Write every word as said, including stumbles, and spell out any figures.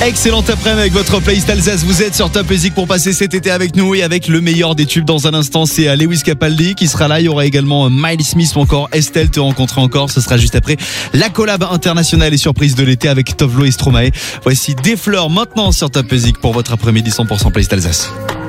Excellente après-midi avec votre playlist Alsace. Vous êtes sur Top Music pour passer cet été avec nous et avec le meilleur des tubes. Dans un instant, c'est Lewis Capaldi qui sera là. Il y aura également Miley Smith ou encore Estelle Te rencontrer encore. Ce sera juste après la collab internationale et surprise de l'été avec Tovlo et Stromae. Voici Des Fleurs maintenant sur Top Music pour votre après-midi cent pour cent playlist Alsace.